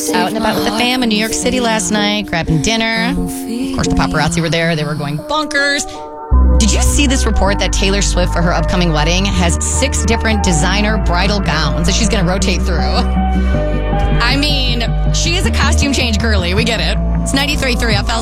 Out and about with the fam in New York City last night, grabbing dinner. Of course, the paparazzi were there. They were going bonkers. Did you see this report that Taylor Swift, for her upcoming wedding, has 6 different designer bridal gowns that she's going to rotate through? I mean, she is a costume change girly. We get it. It's 93.3 FL.